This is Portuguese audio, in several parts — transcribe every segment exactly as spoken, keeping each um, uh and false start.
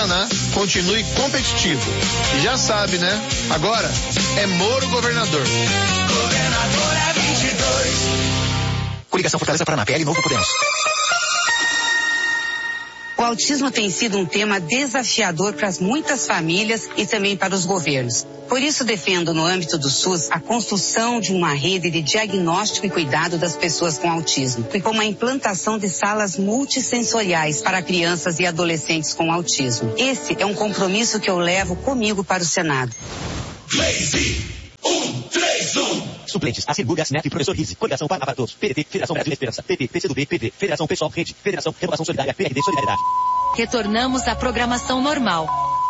Paraná continue competitivo. E já sabe, né? Agora é Moro governador. Governador é vinte e dois. Coligação Fortaleza Paraná, P L Novo Podemos. O autismo tem sido um tema desafiador para muitas famílias e também para os governos. Por isso, defendo no âmbito do SUS a construção de uma rede de diagnóstico e cuidado das pessoas com autismo e com a implantação de salas multissensoriais para crianças e adolescentes com autismo. Esse é um compromisso que eu levo comigo para o Senado. Blaze, um, três, um. Suplentes, Assegura, Sinep, Professor Rizzi, Coligação Paraná para Todos, P D T, Federação Brasil Esperança, P T, P C do B, P D, Federação Pessoal Rede, Federação Renovação Solidária, P R D Solidariedade. Retornamos à programação normal.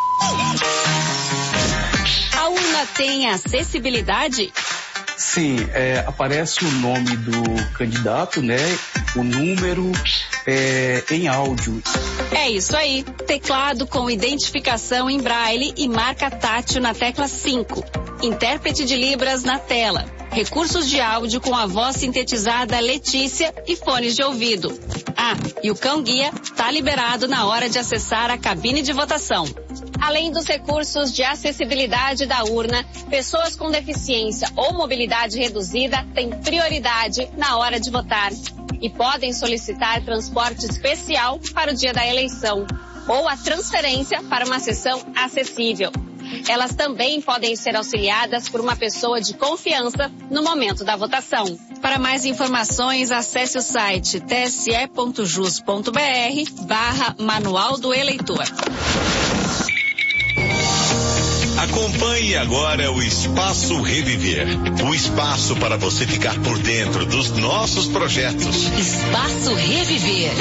A urna tem acessibilidade? Sim, é, aparece o nome do candidato, né? O número é, em áudio. É isso aí. Teclado com identificação em braille e marca tátil na tecla cinco. Intérprete de Libras na tela. Recursos de áudio com a voz sintetizada Letícia e fones de ouvido. Ah, e o cão-guia está liberado na hora de acessar a cabine de votação. Além dos recursos de acessibilidade da urna, pessoas com deficiência ou mobilidade reduzida têm prioridade na hora de votar e podem solicitar transporte especial para o dia da eleição ou a transferência para uma sessão acessível. Elas também podem ser auxiliadas por uma pessoa de confiança no momento da votação. Para mais informações, acesse o site tse.jus.br barra Manual do Eleitor. Acompanhe agora o Espaço Reviver. O espaço para você ficar por dentro dos nossos projetos. Espaço Reviver.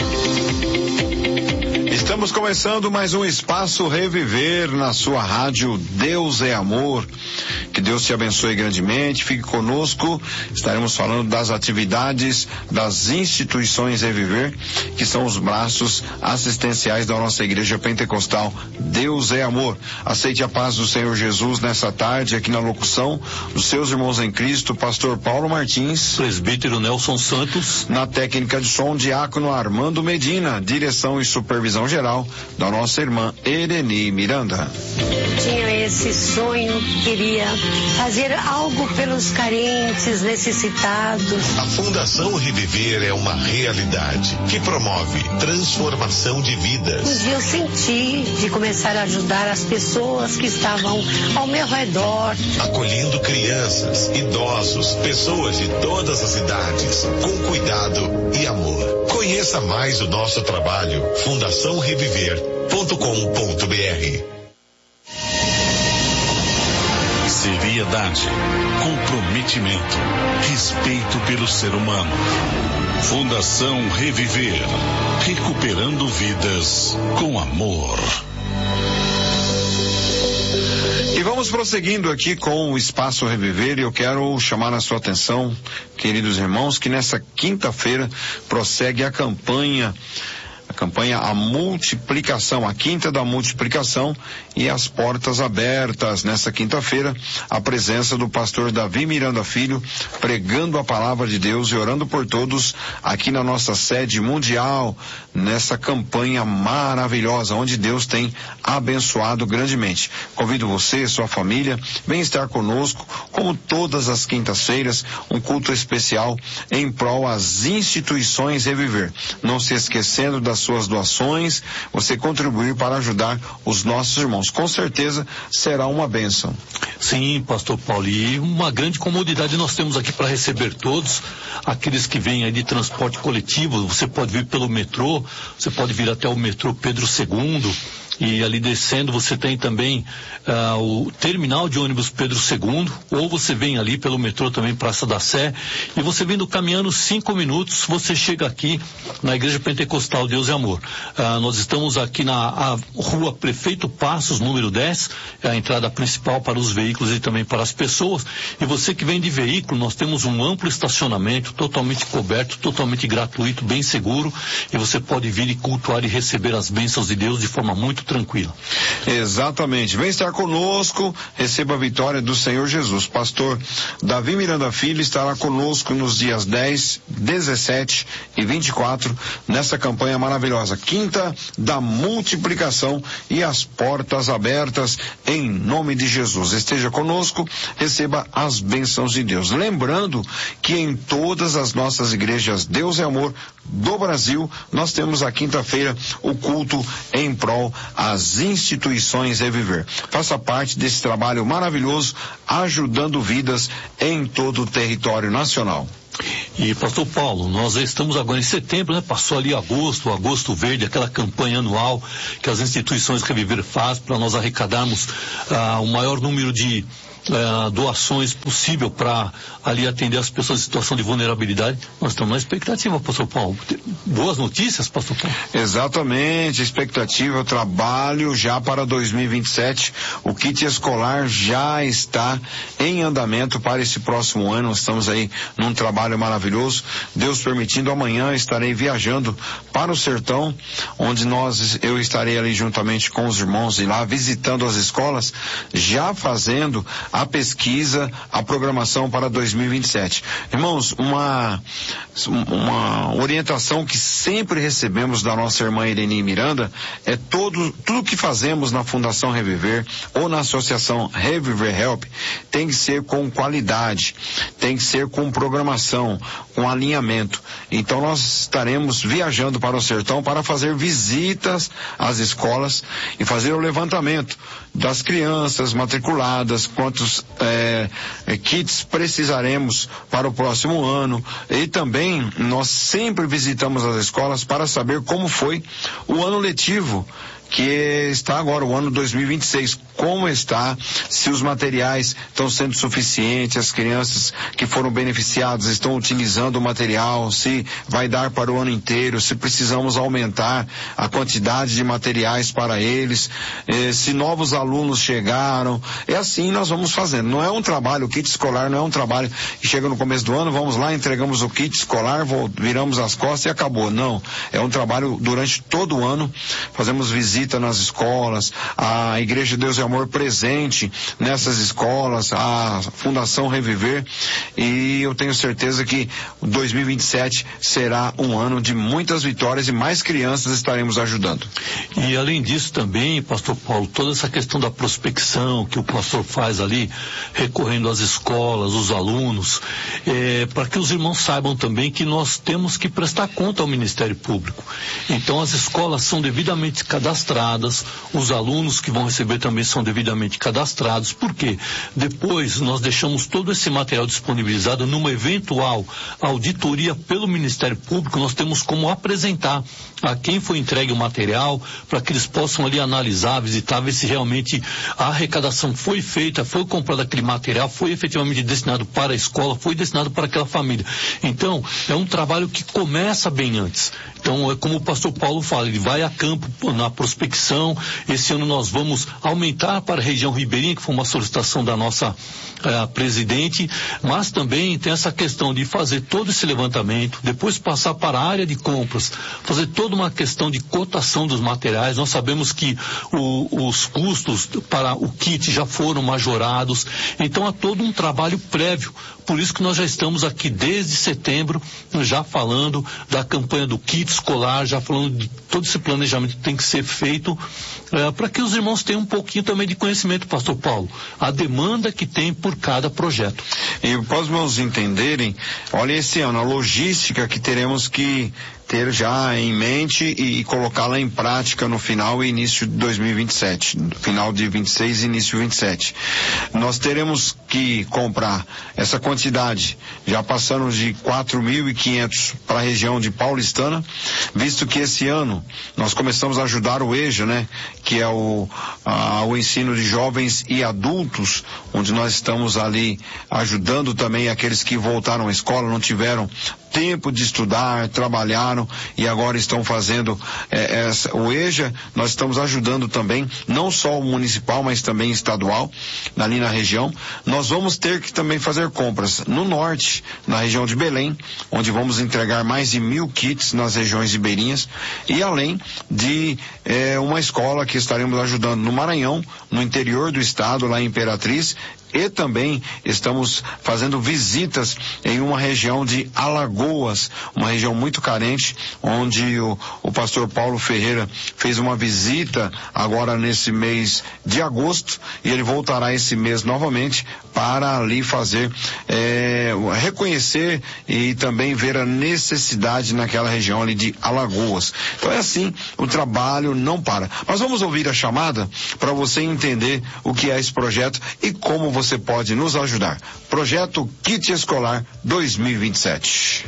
Estamos começando mais um Espaço Reviver na sua rádio Deus é Amor. Que Deus te abençoe grandemente, fique conosco. Estaremos falando das atividades das instituições Reviver, que são os braços assistenciais da nossa igreja pentecostal Deus é Amor. Aceite a paz do Senhor Jesus nessa tarde, aqui na locução dos seus irmãos em Cristo, pastor Paulo Martins, presbítero Nelson Santos, na técnica de som, diácono Armando Medina, direção e supervisão geral da nossa irmã Ereni Miranda. Tinha esse sonho, queria fazer algo pelos carentes, necessitados. A Fundação Reviver é uma realidade que promove transformação de vidas. Um dia eu senti de começar a ajudar as pessoas que estavam ao meu redor. Acolhendo crianças, idosos, pessoas de todas as idades, com cuidado e amor. Conheça mais o nosso trabalho, fundação reviver ponto com ponto br. Seriedade, comprometimento, respeito pelo ser humano. Fundação Reviver, recuperando vidas com amor. E vamos prosseguindo aqui com o Espaço Reviver, e eu quero chamar a sua atenção, queridos irmãos, que nessa quinta-feira prossegue a campanha A campanha A Multiplicação, a Quinta da Multiplicação, e as portas abertas nessa quinta-feira, a presença do pastor Davi Miranda Filho, pregando a palavra de Deus e orando por todos aqui na nossa sede mundial, nessa campanha maravilhosa, onde Deus tem abençoado grandemente. Convido você, sua família, vem estar conosco, como todas as quintas-feiras, um culto especial em prol às instituições Reviver. Não se esquecendo das suas doações, você contribuir para ajudar os nossos irmãos. Com certeza será uma bênção. Sim, pastor Paulo, e uma grande comodidade nós temos aqui para receber todos aqueles que vêm aí de transporte coletivo. Você pode vir pelo metrô, você pode vir até o metrô Pedro segundo, e ali descendo você tem também uh, o terminal de ônibus Pedro segundo, ou você vem ali pelo metrô também Praça da Sé, e você vindo caminhando cinco minutos, você chega aqui na Igreja Pentecostal Deus é Amor. Uh, nós estamos aqui na a rua Prefeito Passos, número dez, é a entrada principal para os veículos e também para as pessoas. E você que vem de veículo, nós temos um amplo estacionamento, totalmente coberto, totalmente gratuito, bem seguro, e você pode vir e cultuar e receber as bênçãos de Deus de forma muito tranquila. Exatamente. Vem estar conosco, receba a vitória do Senhor Jesus. Pastor Davi Miranda Filho estará conosco nos dias dez, dezessete e vinte e quatro nessa campanha maravilhosa. Quinta da multiplicação e as portas abertas em nome de Jesus. Esteja conosco, receba as bênçãos de Deus. Lembrando que em todas as nossas igrejas Deus é Amor do Brasil, nós temos a quinta-feira o culto em prol às instituições Reviver. Faça parte desse trabalho maravilhoso, ajudando vidas em todo o território nacional. E pastor Paulo, nós estamos agora em setembro, né? Passou ali agosto, agosto verde, aquela campanha anual que as instituições Reviver faz para nós arrecadarmos ah, o maior número de Uh, doações possível para ali atender as pessoas em situação de vulnerabilidade. Nós estamos na expectativa, pastor Paulo. Boas notícias, pastor Paulo? Exatamente, expectativa, trabalho já para dois mil e vinte e sete. O kit escolar já está em andamento para esse próximo ano. Estamos aí num trabalho maravilhoso. Deus permitindo, amanhã estarei viajando para o sertão, onde nós, eu estarei ali juntamente com os irmãos e lá visitando as escolas, já fazendo a pesquisa, a programação para dois mil e vinte e sete. Irmãos, uma, uma orientação que sempre recebemos da nossa irmã Irene Miranda é todo, tudo que fazemos na Fundação Reviver ou na Associação Reviver Help tem que ser com qualidade, tem que ser com programação, com alinhamento. Então nós estaremos viajando para o sertão para fazer visitas às escolas e fazer o levantamento das crianças matriculadas, quantos é, kits precisaremos para o próximo ano, e também nós sempre visitamos as escolas para saber como foi o ano letivo que está agora, o ano dois mil e vinte e seis, como está, se os materiais estão sendo suficientes, as crianças que foram beneficiadas estão utilizando o material, se vai dar para o ano inteiro, se precisamos aumentar a quantidade de materiais para eles, eh, se novos alunos chegaram, é assim nós vamos fazendo. Não é um trabalho, o kit escolar não é um trabalho que chega no começo do ano, vamos lá, entregamos o kit escolar, viramos as costas e acabou. Não, é um trabalho durante todo o ano, fazemos visitas nas escolas, a Igreja Deus e Amor presente nessas escolas, a Fundação Reviver, e eu tenho certeza que dois mil e vinte e sete será um ano de muitas vitórias e mais crianças estaremos ajudando. E além disso também, pastor Paulo, toda essa questão da prospecção que o pastor faz ali, recorrendo às escolas, os alunos, é, para que os irmãos saibam também que nós temos que prestar conta ao Ministério Público. Então as escolas são devidamente cadastradas, os alunos que vão receber também são devidamente cadastrados. Por quê? Depois nós deixamos todo esse material disponibilizado numa eventual auditoria pelo Ministério Público. Nós temos como apresentar a quem foi entregue o material, para que eles possam ali analisar, visitar, ver se realmente a arrecadação foi feita, foi comprado aquele material, foi efetivamente destinado para a escola, foi destinado para aquela família. Então, é um trabalho que começa bem antes. Então, é como o pastor Paulo fala, ele vai a campo na prospecção. Esse ano nós vamos aumentar para a região ribeirinha, que foi uma solicitação da nossa eh, presidente, mas também tem essa questão de fazer todo esse levantamento, depois passar para a área de compras, fazer toda uma questão de cotação dos materiais. Nós sabemos que o, os custos para o kit já foram majorados, então há todo um trabalho prévio. Por isso que nós já estamos aqui desde setembro, já falando da campanha do kit escolar, já falando de todo esse planejamento que tem que ser feito, é, para que os irmãos tenham um pouquinho também de conhecimento, pastor Paulo, a demanda que tem por cada projeto. E para os irmãos entenderem, olha esse ano, a logística que teremos que ter já em mente e, e colocá-la em prática no final e início de dois mil e vinte e sete, final de vinte e seis e início de vinte e sete. Nós teremos que comprar essa quantidade, já passamos de quatro mil e quinhentos para a região de Paulistana, visto que esse ano nós começamos a ajudar o EJA, né, que é o, a, o ensino de jovens e adultos, onde nós estamos ali ajudando também aqueles que voltaram à escola, não tiveram tempo de estudar, trabalharam e agora estão fazendo é, essa, o EJA. Nós estamos ajudando também, não só o municipal, mas também estadual, ali na região. Nós vamos ter que também fazer compras no norte, na região de Belém, onde vamos entregar mais de mil kits nas regiões ribeirinhas, e além de é, uma escola que estaremos ajudando no Maranhão, no interior do estado, lá em Imperatriz, e também estamos fazendo visitas em uma região de Alagoas, uma região muito carente, onde o, o pastor Paulo Ferreira fez uma visita agora nesse mês de agosto, e ele voltará esse mês novamente para ali fazer, é, reconhecer e também ver a necessidade naquela região ali de Alagoas. Então é assim, o trabalho não para. Mas vamos ouvir a chamada para você entender o que é esse projeto e como você pode nos ajudar. Projeto Kit Escolar dois mil e vinte e sete.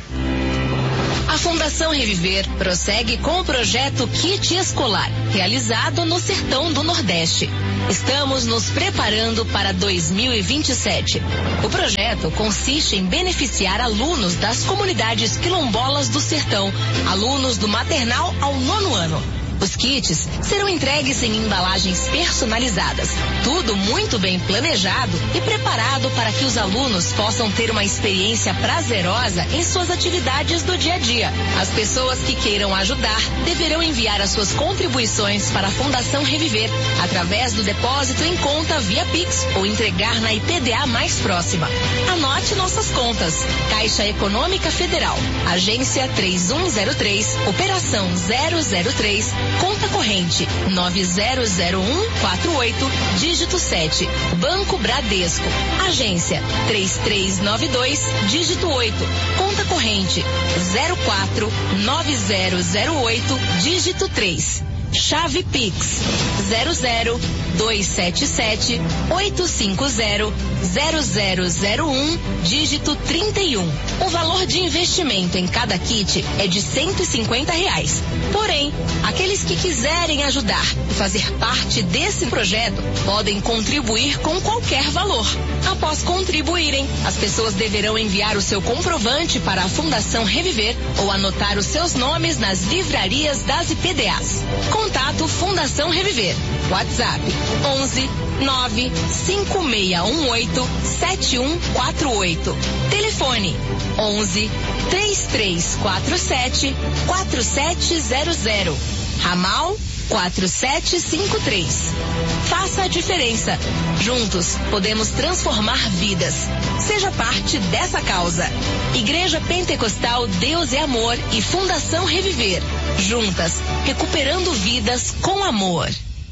A Fundação Reviver prossegue com o projeto Kit Escolar, realizado no Sertão do Nordeste. Estamos nos preparando para dois mil e vinte e sete. O projeto consiste em beneficiar alunos das comunidades quilombolas do Sertão, alunos do maternal ao nono ano. Os kits serão entregues em embalagens personalizadas, tudo muito bem planejado e preparado para que os alunos possam ter uma experiência prazerosa em suas atividades do dia a dia. As pessoas que queiram ajudar deverão enviar as suas contribuições para a Fundação Reviver, através do depósito em conta via Pix ou entregar na I P D A mais próxima. Anote nossas contas: Caixa Econômica Federal, Agência três um zero três, Operação zero zero três, Conta corrente nove zero zero um quatro oito, dígito sete. Banco Bradesco. Agência três três nove dois, dígito oito. Conta corrente zero quatro nove zero zero oito, dígito três. Chave Pix zero zero dois sete sete oito cinco zero zero zero zero um, dígito trinta e um. O valor de investimento em cada kit é de cento e cinquenta reais. Porém, aqueles que quiserem ajudar e fazer parte desse projeto podem contribuir com qualquer valor. Após contribuírem, as pessoas deverão enviar o seu comprovante para a Fundação Reviver ou anotar os seus nomes nas livrarias das I P D As. Contato Fundação Reviver. WhatsApp onze nove cinco seis um oito sete um quatro oito. Telefone onze três três quatro sete quatro sete zero zero. Ramal quatro sete cinco três. Faça a diferença. Juntos podemos transformar vidas. Seja parte dessa causa. Igreja Pentecostal Deus é Amor e Fundação Reviver. Juntas, recuperando vidas com amor.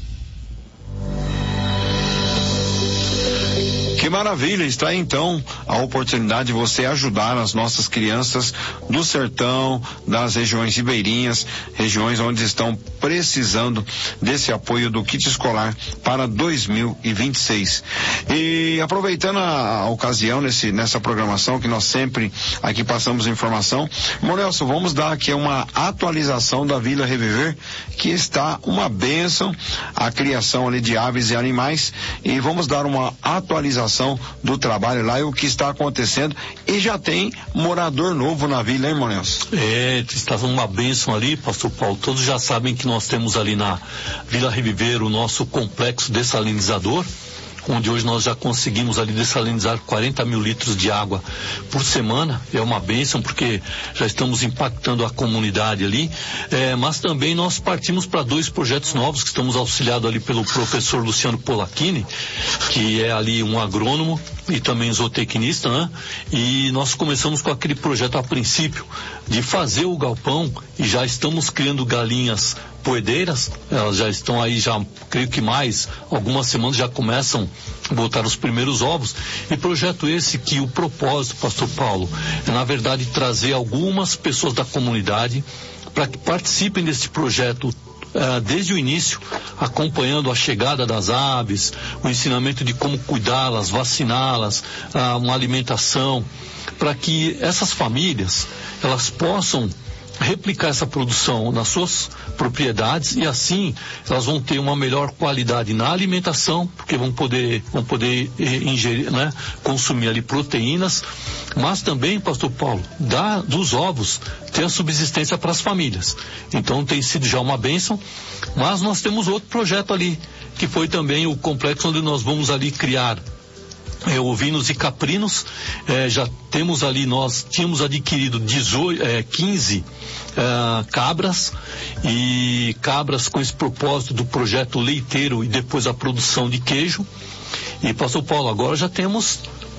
Que maravilha, está aí então a oportunidade de você ajudar as nossas crianças do sertão, das regiões ribeirinhas, regiões onde estão precisando desse apoio do kit escolar para dois mil e vinte e seis. E aproveitando a, a ocasião nesse, nessa programação que nós sempre aqui passamos informação, irmão Nelson, vamos dar aqui uma atualização da Vila Reviver, que está uma bênção, a criação ali de aves e animais, e vamos dar uma atualização do trabalho lá e o que está acontecendo, e já tem morador novo na vila, hein, irmão Nelson? É, estava uma bênção ali, pastor Paulo. Todos já sabem que nós temos ali na Vila Reviver o nosso complexo dessalinizador, onde hoje nós já conseguimos ali dessalinizar quarenta mil litros de água por semana. É uma bênção, porque já estamos impactando a comunidade ali, é, mas também nós partimos para dois projetos novos que estamos auxiliados ali pelo professor Luciano Polacchini, que é ali um agrônomo e também zootecnista, né? E nós começamos com aquele projeto a princípio de fazer o galpão, e já estamos criando galinhas poedeiras. Elas já estão aí, já creio que mais algumas semanas já começam a botar os primeiros ovos. E projeto esse que o propósito, pastor Paulo, é na verdade trazer algumas pessoas da comunidade para que participem desse projeto Uh, desde o início, acompanhando a chegada das aves, o ensinamento de como cuidá-las, vaciná-las, uh, uma alimentação, para que essas famílias elas possam replicar essa produção nas suas propriedades e assim elas vão ter uma melhor qualidade na alimentação, porque vão poder, vão poder ingerir, né, consumir ali proteínas, mas também, pastor Paulo, da, dos ovos ter a subsistência para as famílias. Então tem sido já uma bênção, mas nós temos outro projeto ali, que foi também o complexo onde nós vamos ali criar É, ovinos e caprinos. É, já temos ali, nós tínhamos adquirido dezoito, é, quinze é, cabras e cabras com esse propósito do projeto leiteiro e depois a produção de queijo. E pastor Paulo, agora já temos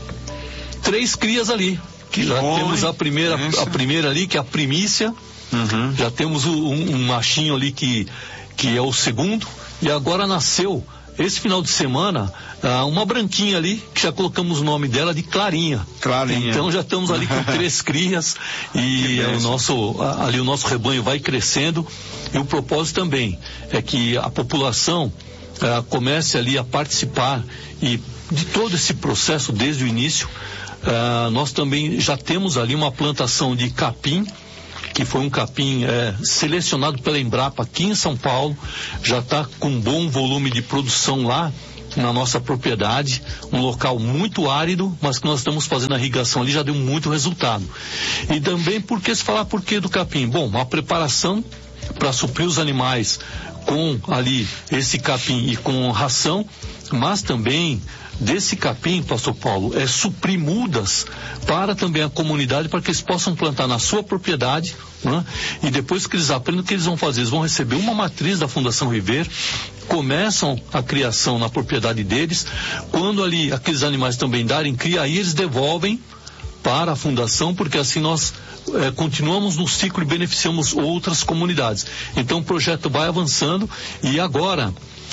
três crias ali, que já Oi, temos a primeira, a primeira ali, que é a primícia. Uhum. Já temos um, um machinho ali que, que é o segundo, e agora nasceu esse final de semana, ah, uma branquinha ali, que já colocamos o nome dela de Clarinha. Clarinha. Então já estamos ali com três crias e o nosso, ali o nosso rebanho vai crescendo. E o propósito também é que a população ah, comece ali a participar e de todo esse processo desde o início. Ah, nós também já temos ali uma plantação de capim, que foi um capim é, selecionado pela Embrapa aqui em São Paulo, já está com um bom volume de produção lá na nossa propriedade, um local muito árido, mas que nós estamos fazendo a irrigação ali, já deu muito resultado. E também, por que se falar por que do capim? Bom, a preparação para suprir os animais com ali esse capim e com ração, mas também desse capim, pastor Paulo, é suprir mudas para também a comunidade, para que eles possam plantar na sua propriedade, né? E depois que eles aprendem, o que eles vão fazer? Eles vão receber uma matriz da Fundação River, começam a criação na propriedade deles, quando ali aqueles animais também darem cria, aí eles devolvem para a fundação, porque assim nós é, continuamos no ciclo e beneficiamos outras comunidades. Então o projeto vai avançando e agora,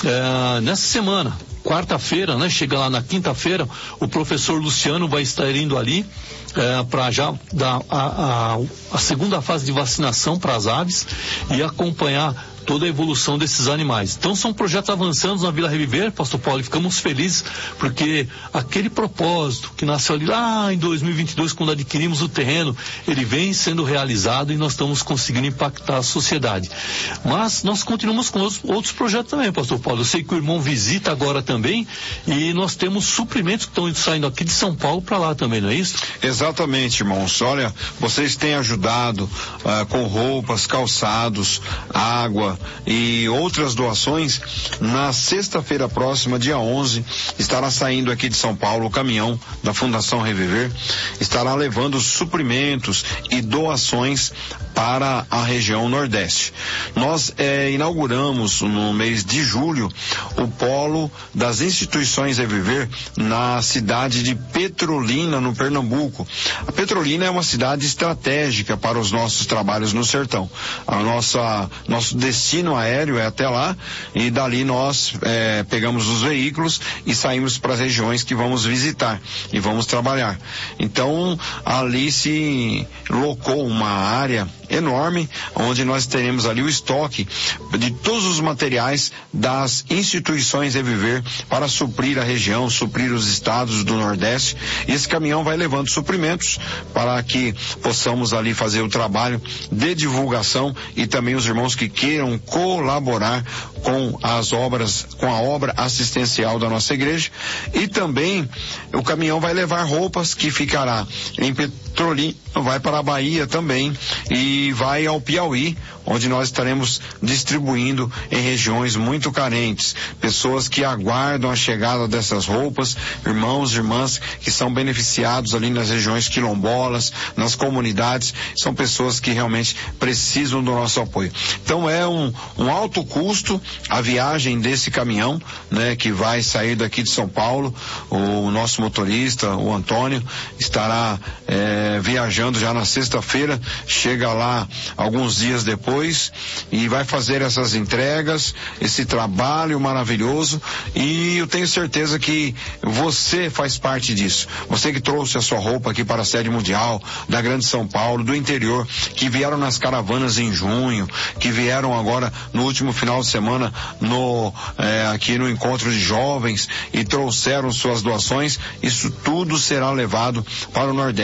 é, nessa semana, quarta-feira, né? Chega lá na quinta-feira, o professor Luciano vai estar indo ali é, para já dar a, a, a segunda fase de vacinação para as aves e acompanhar toda a evolução desses animais. Então são projetos avançando na Vila Reviver, pastor Paulo, e ficamos felizes porque aquele propósito que nasceu ali lá em dois mil e vinte e dois, quando adquirimos o terreno, ele vem sendo realizado e nós estamos conseguindo impactar a sociedade. Mas nós continuamos com outros, outros projetos também, pastor Paulo. Eu sei que o irmão visita agora também e nós temos suprimentos que estão saindo aqui de São Paulo para lá também, não é isso? Exatamente, irmãos. Olha, vocês têm ajudado uh, com roupas, calçados, água e outras doações. Na sexta-feira próxima, dia onze, estará saindo aqui de São Paulo o caminhão da Fundação Reviver, estará levando suprimentos e doações para a região Nordeste. Nós eh, inauguramos no mês de julho o polo das instituições Reviver na cidade de Petrolina, no Pernambuco. A Petrolina é uma cidade estratégica para os nossos trabalhos no sertão. A nossa, nosso destino aéreo é até lá e dali nós eh, pegamos os veículos e saímos para as regiões que vamos visitar e vamos trabalhar. Então ali se locou uma área enorme, onde nós teremos ali o estoque de todos os materiais das instituições Reviver para suprir a região, suprir os estados do Nordeste. E esse caminhão vai levando suprimentos para que possamos ali fazer o trabalho de divulgação e também os irmãos que queiram colaborar com as obras, com a obra assistencial da nossa igreja. E também o caminhão vai levar roupas que ficará em Petrolina, vai para a Bahia também e vai ao Piauí, onde nós estaremos distribuindo em regiões muito carentes, pessoas que aguardam a chegada dessas roupas, irmãos e irmãs que são beneficiados ali nas regiões quilombolas, nas comunidades, são pessoas que realmente precisam do nosso apoio. Então é um, um alto custo a viagem desse caminhão, né, que vai sair daqui de São Paulo. O nosso motorista, o Antônio, estará é, viajando já na sexta-feira, chega lá alguns dias depois e vai fazer essas entregas, esse trabalho maravilhoso, e eu tenho certeza que você faz parte disso. Você que trouxe a sua roupa aqui para a sede mundial da Grande São Paulo, do interior, que vieram nas caravanas em junho, que vieram agora no último final de semana no, é, aqui no encontro de jovens e trouxeram suas doações, isso tudo será levado para o Nordeste. Foi feito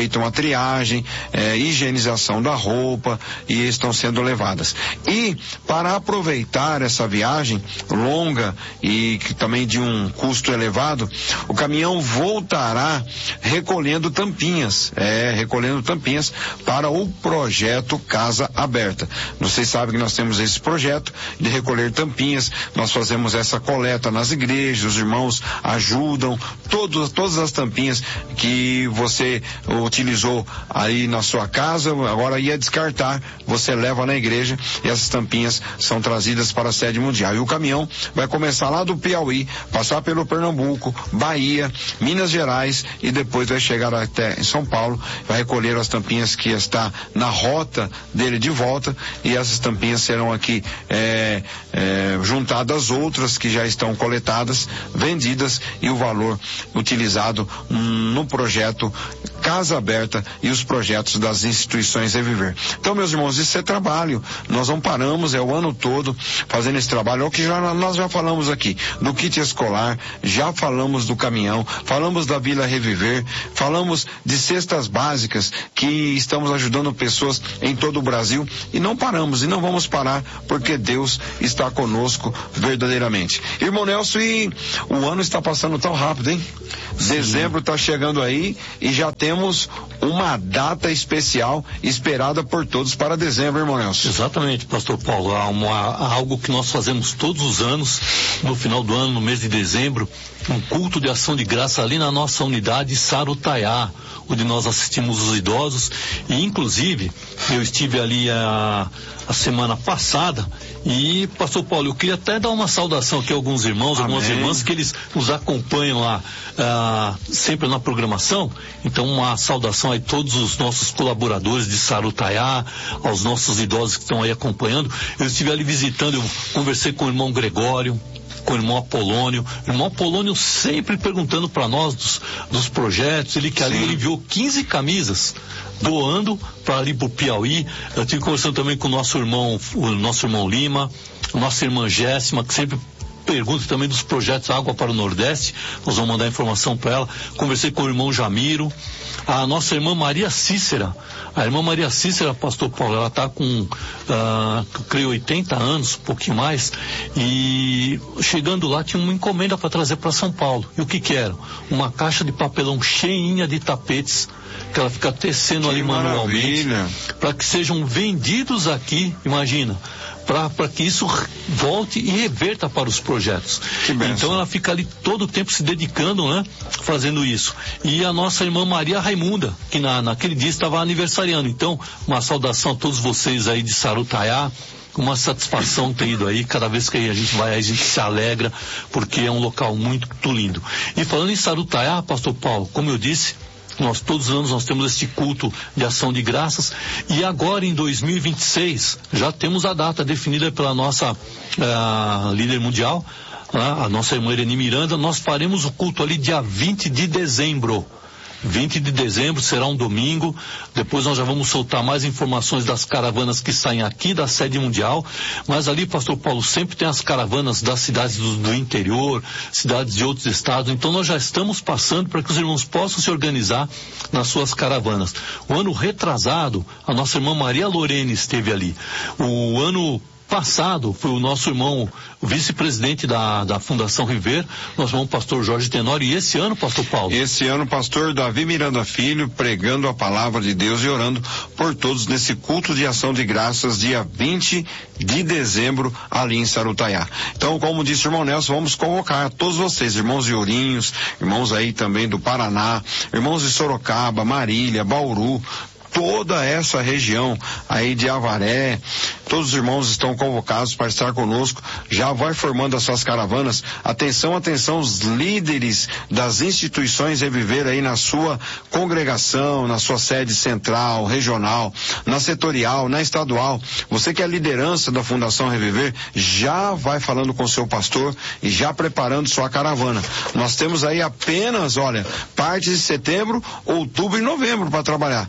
feita uma triagem, é, higienização da roupa e estão sendo levadas. E para aproveitar essa viagem longa e que também de um custo elevado, o caminhão voltará recolhendo tampinhas, é, recolhendo tampinhas para o projeto Casa Aberta. Vocês sabem que nós temos esse projeto de recolher tampinhas, nós fazemos essa coleta nas igrejas, os irmãos ajudam, todos, todas as tampinhas que você utilizou aí na sua casa, agora ia descartar, você leva na igreja e essas tampinhas são trazidas para a sede mundial. E o caminhão vai começar lá do Piauí, passar pelo Pernambuco, Bahia, Minas Gerais e depois vai chegar até em São Paulo, vai recolher as tampinhas que está na rota dele de volta e essas tampinhas serão aqui é, é, juntadas outras que já estão coletadas, vendidas e o valor utilizado hum, no projeto Casa Aberta e os projetos das instituições Reviver. Então, meus irmãos, isso é trabalho. Nós não paramos, é o ano todo fazendo esse trabalho. É o que já, nós já falamos aqui do kit escolar, já falamos do caminhão, falamos da Vila Reviver, falamos de cestas básicas que estamos ajudando pessoas em todo o Brasil e não paramos e não vamos parar porque Deus está conosco verdadeiramente. Irmão Nelson, e o ano está passando tão rápido, hein? Sim. Dezembro está chegando aí e já temos uma data especial esperada por todos para dezembro, irmão Nelson. Exatamente, pastor Paulo. Há, uma, há algo que nós fazemos todos os anos, no final do ano, no mês de dezembro, um culto de ação de graça ali na nossa unidade Sarutaiá, onde nós assistimos os idosos e, inclusive, eu estive ali a, a semana passada e, pastor Paulo, eu queria até dar uma saudação aqui a alguns irmãos, Amém. algumas irmãs que eles nos acompanham lá ah, sempre na programação. Então, uma saudação a todos os nossos colaboradores de Sarutaiá, aos nossos idosos que estão aí acompanhando. Eu estive ali visitando, eu conversei com o irmão Gregório, com o irmão Apolônio, o irmão Apolônio sempre perguntando para nós dos, dos projetos, ele que ali ele enviou quinze camisas, doando para ali pro Piauí. Eu estive conversando também com o nosso irmão, o nosso irmão Lima, a nossa irmã Jéssima, que sempre pergunta também dos projetos Água para o Nordeste, nós vamos mandar informação para ela. Conversei com o irmão Jamiro, a nossa irmã Maria Cícera, a irmã Maria Cícera, pastor Paulo, ela está com, uh, eu creio, oitenta anos, um pouquinho mais, e chegando lá tinha uma encomenda para trazer para São Paulo. E o que que era? Uma caixa de papelão cheinha de tapetes, que ela fica tecendo que ali manualmente, para que sejam vendidos aqui, imagina, para que isso volte e reverta para os projetos. Então ela fica ali todo o tempo se dedicando, né, fazendo isso. E a nossa irmã Maria Raimunda, que na, naquele dia estava aniversariando. Então, uma saudação a todos vocês aí de Sarutaiá. Uma satisfação ter ido aí. Cada vez que a gente vai, a gente se alegra, porque é um local muito lindo. E falando em Sarutaiá, pastor Paulo, como eu disse, nós todos os anos nós temos este culto de ação de graças e agora em dois mil e vinte e seis já temos a data definida pela nossa uh, líder mundial, uh, a nossa irmã Irene Miranda. Nós faremos o culto ali dia vinte de dezembro. vinte de dezembro será um domingo. Depois nós já vamos soltar mais informações das caravanas que saem aqui da sede mundial, mas ali, pastor Paulo, sempre tem as caravanas das cidades do, do interior, cidades de outros estados. Então nós já estamos passando para que os irmãos possam se organizar nas suas caravanas. O ano retrasado, a nossa irmã Maria Lorene esteve ali. O ano passado foi o nosso irmão, o vice-presidente da, da Fundação Reviver, nosso irmão pastor Jorge Tenório. E esse ano, pastor Paulo? Esse ano, pastor Davi Miranda Filho, pregando a palavra de Deus e orando por todos nesse culto de ação de graças, dia vinte de dezembro, ali em Sarutaiá. Então, como disse o irmão Nelson, vamos convocar todos vocês, irmãos de Ourinhos, irmãos aí também do Paraná, irmãos de Sorocaba, Marília, Bauru, toda essa região aí de Avaré, todos os irmãos estão convocados para estar conosco, já vai formando as suas caravanas. Atenção, atenção, os líderes das instituições Reviver aí na sua congregação, na sua sede central, regional, na setorial, na estadual. Você que é a liderança da Fundação Reviver, já vai falando com o seu pastor e já preparando sua caravana. Nós temos aí apenas, olha, partes de setembro, outubro e novembro para trabalhar. Então,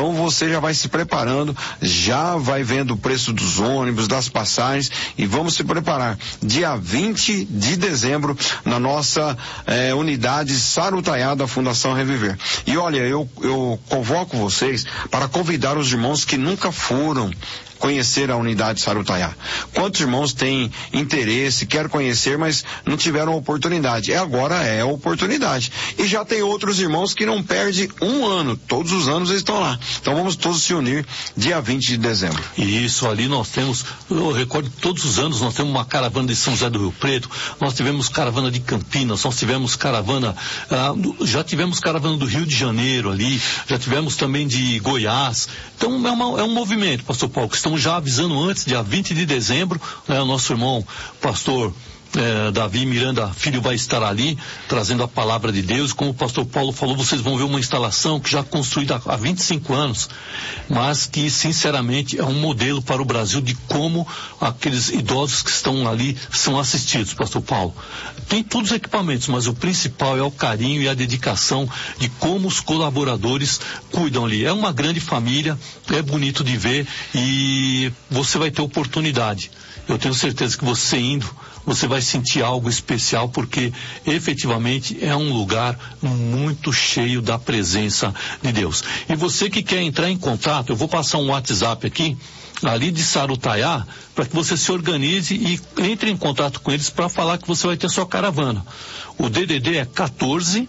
Então você já vai se preparando, já vai vendo o preço dos ônibus, das passagens, e vamos se preparar. Dia vinte de dezembro, na nossa eh, unidade Sarutaiá da Fundação Reviver. E olha, eu, eu convoco vocês para convidar os irmãos que nunca foram conhecer a unidade Sarutaiá. Quantos irmãos têm interesse, querem conhecer, mas não tiveram oportunidade? É agora é a oportunidade. E já tem outros irmãos que não perdem um ano. Todos os anos eles estão lá. Então vamos todos se unir dia vinte de dezembro. E isso, ali nós temos, eu recordo, todos os anos nós temos uma caravana de São José do Rio Preto, nós tivemos caravana de Campinas, nós tivemos caravana, ah, já tivemos caravana do Rio de Janeiro ali, já tivemos também de Goiás. Então é, uma, é um movimento, pastor Paulo, que estamos já avisando antes, dia vinte de dezembro, né, o nosso irmão pastor É, Davi Miranda Filho vai estar ali trazendo a palavra de Deus. Como o pastor Paulo falou, vocês vão ver uma instalação que já construída há vinte e cinco anos, mas que sinceramente é um modelo para o Brasil de como aqueles idosos que estão ali são assistidos, pastor Paulo. Tem todos os equipamentos, mas o principal é o carinho e a dedicação de como os colaboradores cuidam ali. É uma grande família, é bonito de ver e você vai ter oportunidade. Eu tenho certeza que você indo, você vai sentir algo especial, porque efetivamente é um lugar muito cheio da presença de Deus. E você que quer entrar em contato, eu vou passar um WhatsApp aqui, ali de Sarutaiá, para que você se organize e entre em contato com eles para falar que você vai ter sua caravana. O D D D é quatorze,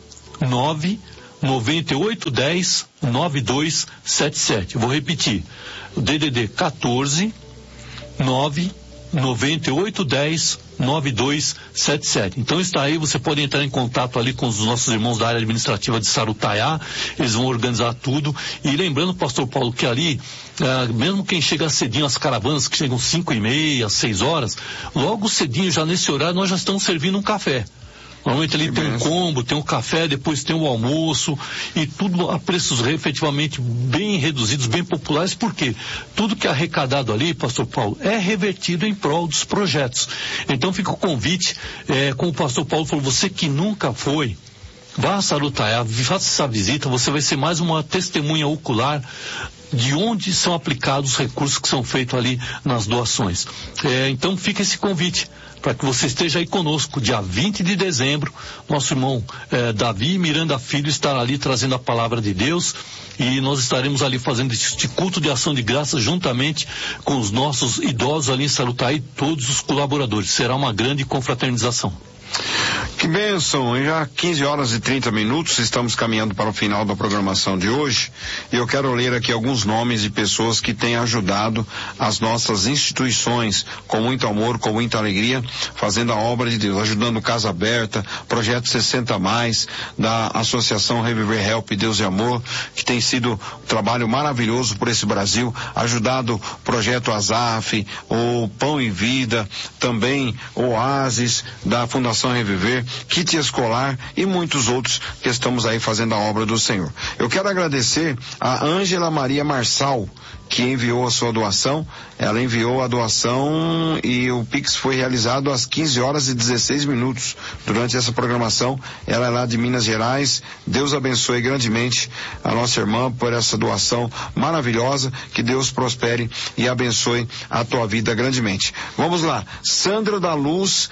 nove, noventa e oito, dez, noventa e dois setenta e sete. Eu vou repetir. O D D D quatorze, nove, noventa e oito, dez, noventa e dois setenta e sete. Então está aí, você pode entrar em contato ali com os nossos irmãos da área administrativa de Sarutaiá, eles vão organizar tudo. E lembrando, pastor Paulo, que ali, ah, mesmo quem chega cedinho, as caravanas que chegam cinco e meia, seis horas, logo cedinho, já nesse horário, nós já estamos servindo um café. Normalmente ali tem um combo, tem um café, depois tem o almoço e tudo a preços efetivamente bem reduzidos, bem populares, porque tudo que é arrecadado ali, pastor Paulo, é revertido em prol dos projetos. Então fica o convite, é, como o pastor Paulo falou, você que nunca foi, vá a Sarutaiá, faça essa visita, você vai ser mais uma testemunha ocular de onde são aplicados os recursos que são feitos ali nas doações. É, então fica esse convite para que você esteja aí conosco, dia vinte de dezembro, nosso irmão eh, Davi Miranda Filho estará ali trazendo a palavra de Deus e nós estaremos ali fazendo este culto de ação de graças juntamente com os nossos idosos ali em Sarutaiá e todos os colaboradores. Será uma grande confraternização. Que bênção, já quinze horas e trinta minutos, estamos caminhando para o final da programação de hoje e eu quero ler aqui alguns nomes de pessoas que têm ajudado as nossas instituições com muito amor, com muita alegria, fazendo a obra de Deus, ajudando o Casa Aberta, Projeto sessenta mais, da Associação Reviver Help Deus e Amor, que tem sido um trabalho maravilhoso por esse Brasil, ajudado o Projeto Azaf, o Pão e Vida, também o Oasis, da Fundação Reviver, Kit Escolar e muitos outros que estamos aí fazendo a obra do Senhor. Eu quero agradecer a Ângela Maria Marçal, que enviou a sua doação. Ela enviou a doação e o Pix foi realizado às quinze horas e dezesseis minutos durante essa programação. Ela é lá de Minas Gerais. Deus abençoe grandemente a nossa irmã por essa doação maravilhosa. Que Deus prospere e abençoe a tua vida grandemente. Vamos lá. Sandra da Luz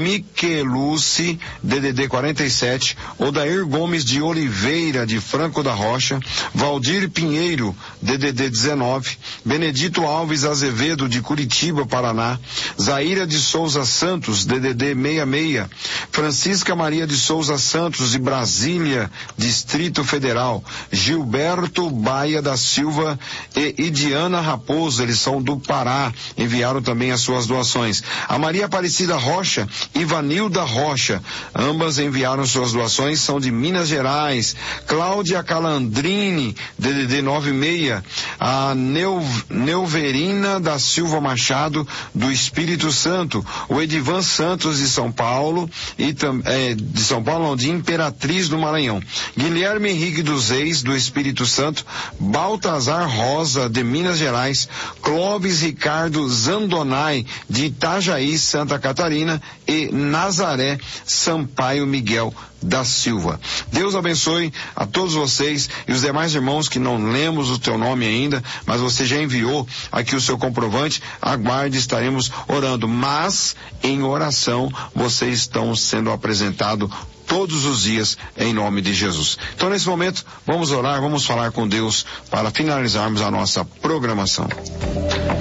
Michelucci, D D D quarenta e sete, Odair Gomes de Oliveira de Franco da Rocha, Valdir Pinheiro, D D D dezenove, Benedito Alves Azevedo de Curitiba, Paraná, Zaira de Souza Santos, D D D sessenta e seis, Francisca Maria de Souza Santos de Brasília, Distrito Federal, Gilberto Baia da Silva e Idiana Raposo, eles são do Pará, enviaram também as suas doações. A Maria Aparecida Rocha e Vanilda Rocha, ambas enviaram suas doações, são de Minas Gerais. Cláudia Calandrini, D D D noventa e seis, Bahia, a Neu, Neuverina da Silva Machado, do Espírito Santo, o Edivan Santos de São Paulo, e é, de São Paulo, de Imperatriz do Maranhão, Guilherme Henrique dos Reis, do Espírito Santo, Baltazar Rosa, de Minas Gerais, Clóvis Ricardo Zandonai, de Itajaí, Santa Catarina, e Nazaré Sampaio Miguel da Silva. Deus abençoe a todos vocês e os demais irmãos que não lemos o teu nome ainda, mas você já enviou aqui o seu comprovante. Aguarde, estaremos orando, mas em oração vocês estão sendo apresentados todos os dias em nome de Jesus. Então, nesse momento, vamos orar, vamos falar com Deus para finalizarmos a nossa programação.